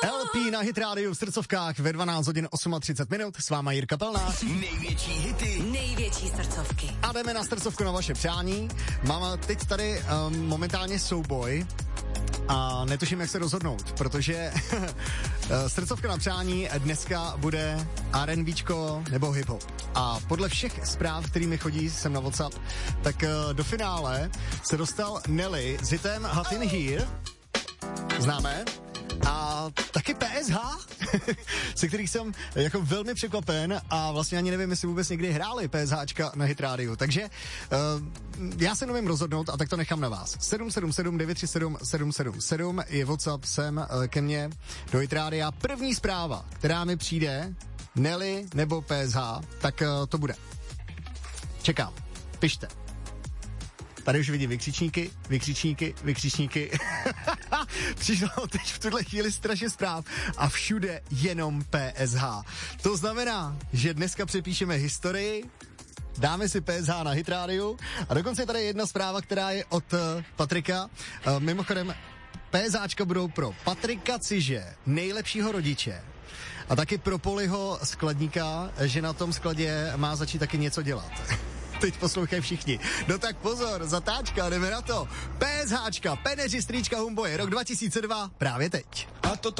LP na Hit Radio v srdcovkách ve 12 hodin 38 minut. S váma Jirka Pelnář. Největší hity. Největší srdcovky. A jdeme na srdcovku na vaše přání. Mám teď tady momentálně souboj a netuším, jak se rozhodnout, protože srdcovka na přání dneska bude R&Bčko nebo hip-hop. A podle všech zpráv, který mi chodí sem na WhatsApp, tak do finále se dostal Nelly s hitem Hot in Here. Známe? A taky PSH, se kterých jsem jako velmi překvapen a vlastně ani nevím, jestli vůbec někdy hráli PSHčka na Hit Radio. Takže já se nevím rozhodnout a tak to nechám na vás. 777 937 777 je WhatsApp sem ke mně do Hit Radia. První zpráva, která mi přijde, Nelly nebo PSH, tak to bude. Čekám. Pište. Tady už vidím vykřičníky. Přišlo teď v tuhle chvíli strašně zpráv a všude jenom PSH. To znamená, že dneska přepíšeme historii, dáme si PSH na Hit Radio a dokonce je tady jedna zpráva, která je od Patrika. Mimochodem, PSHčka budou pro Patrika Ciže, nejlepšího rodiče, a taky pro Poliho skladníka, že na tom skladě má začít taky něco dělat. Teď poslouchají všichni. No tak pozor, zatáčka, jdeme na to. PSHčka, Peneři, strýčka Humboje, rok 2002, právě teď.